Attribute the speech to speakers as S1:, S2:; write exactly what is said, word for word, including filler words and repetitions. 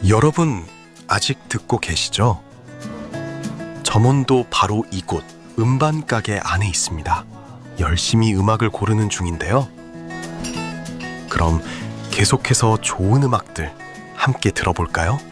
S1: 여러분, 아직 듣고 계시죠? 점원도 바로 이곳 음반 가게 안에 있습니다. 열심히 음악을 고르는 중인데요. 그럼 계속해서 좋은 음악들 함께 들어볼까요?